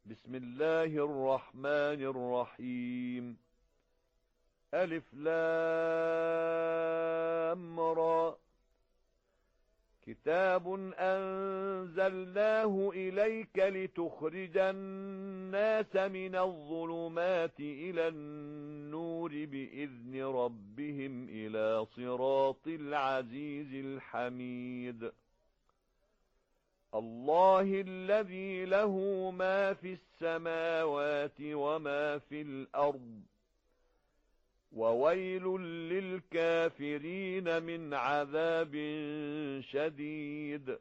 بسم الله الرحمن الرحيم ألف لام را كتاب أنزلناه إليك لتخرج الناس من الظلمات إلى النور بإذن ربهم إلى صراط العزيز الحميد الله الذي له ما في السماوات وما في الأرض وويل للكافرين من عذاب شديد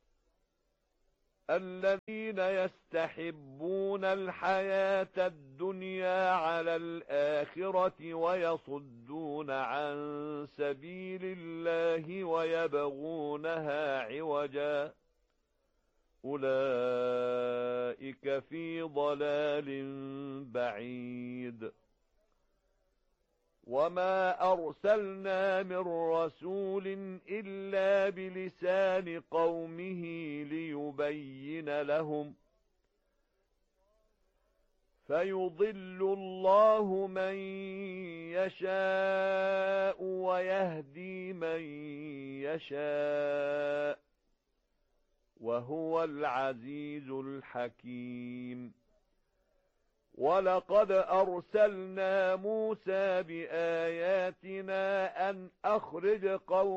الذين يستحبون الحياة الدنيا على الآخرة ويصدون عن سبيل الله ويبغونها عوجا أولئك في ضلال بعيد وما أرسلنا من رسول إلا بلسان قومه ليبين لهم فيضل الله من يشاء ويهدي من يشاء وهو العزيز الحكيم ولقد أرسلنا موسى بآياتنا أن أخرج قوم